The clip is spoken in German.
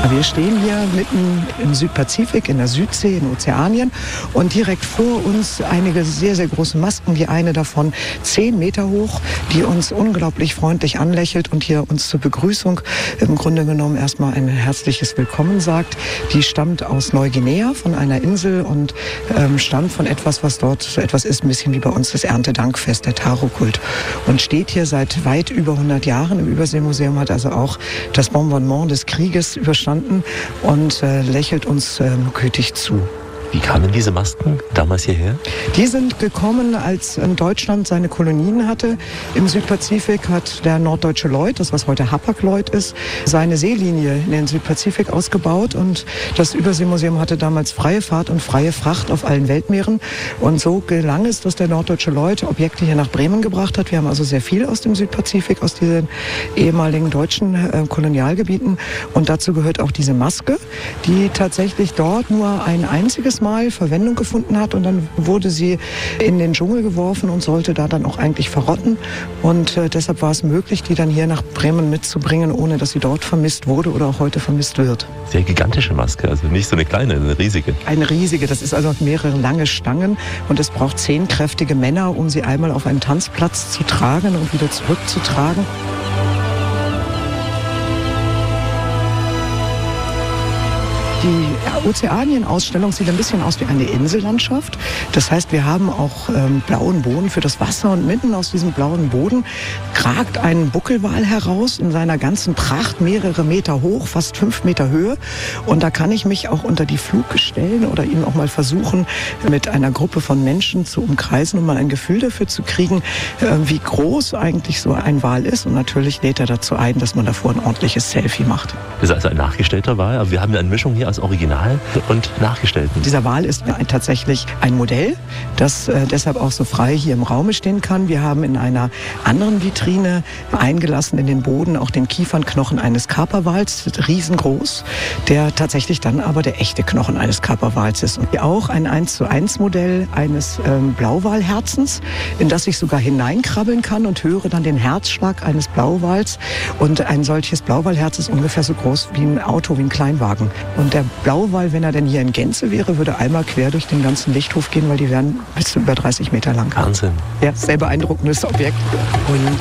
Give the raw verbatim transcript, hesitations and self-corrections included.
Wir stehen hier mitten im Südpazifik, in der Südsee, in Ozeanien und direkt vor uns einige sehr, sehr große Masken. Die eine davon zehn Meter hoch, die uns unglaublich freundlich anlächelt und hier uns zur Begrüßung im Grunde genommen erstmal ein herzliches Willkommen sagt. Die stammt aus Neuguinea, von einer Insel und ähm, stammt von etwas, was dort so etwas ist, ein bisschen wie bei uns das Erntedankfest, der Taro-Kult. Und steht hier seit weit über hundert Jahren im Überseemuseum, hat also auch das Bombardement des Krieges überstanden und äh, lächelt uns äh, gütig zu. Wie kamen diese Masken damals hierher? Die sind gekommen, als Deutschland seine Kolonien hatte. Im Südpazifik hat der norddeutsche Lloyd, das was heute Hapag-Lloyd ist, seine Seelinie in den Südpazifik ausgebaut. Und das Überseemuseum hatte damals freie Fahrt und freie Fracht auf allen Weltmeeren. Und so gelang es, dass der norddeutsche Lloyd Objekte hier nach Bremen gebracht hat. Wir haben also sehr viel aus dem Südpazifik, aus diesen ehemaligen deutschen äh, Kolonialgebieten. Und dazu gehört auch diese Maske, die tatsächlich dort nur ein einziges Mal Verwendung gefunden hat und dann wurde sie in den Dschungel geworfen und sollte da dann auch eigentlich verrotten und äh, deshalb war es möglich, die dann hier nach Bremen mitzubringen, ohne dass sie dort vermisst wurde oder auch heute vermisst wird. Sehr gigantische Maske, also nicht so eine kleine, eine riesige. Eine riesige, das ist also mehrere lange Stangen und es braucht zehn kräftige Männer, um sie einmal auf einen Tanzplatz zu tragen und wieder zurückzutragen. Die Ozeanien-Ausstellung sieht ein bisschen aus wie eine Insellandschaft. Das heißt, wir haben auch ähm, blauen Boden für das Wasser und mitten aus diesem blauen Boden ragt ein Buckelwal heraus in seiner ganzen Pracht, mehrere Meter hoch, fast fünf Meter Höhe. Und da kann ich mich auch unter die Fluke stellen oder ihn auch mal versuchen, mit einer Gruppe von Menschen zu umkreisen, um mal ein Gefühl dafür zu kriegen, äh, wie groß eigentlich so ein Wal ist. Und natürlich lädt er dazu ein, dass man davor ein ordentliches Selfie macht. Das ist also ein nachgestellter Wal, aber wir haben ja eine Mischung hier als Original und Nachgestellten. Dieser Wal ist tatsächlich ein Modell, das äh, deshalb auch so frei hier im Raume stehen kann. Wir haben in einer anderen Vitrine eingelassen in den Boden auch den Kiefernknochen eines Kaperwals, riesengroß, der tatsächlich dann aber der echte Knochen eines Kaperwals ist. Und auch ein eins zu eins Modell eines ähm, Blauwalherzens, in das ich sogar hineinkrabbeln kann und höre dann den Herzschlag eines Blauwals. Und ein solches Blauwalherz ist ungefähr so groß wie ein Auto, wie ein Kleinwagen. Und der Blauwal, wenn er denn hier in Gänze wäre, würde einmal quer durch den ganzen Lichthof gehen, weil die wären bis zu über dreißig Meter lang. Wahnsinn. Ja, sehr beeindruckendes Objekt. Und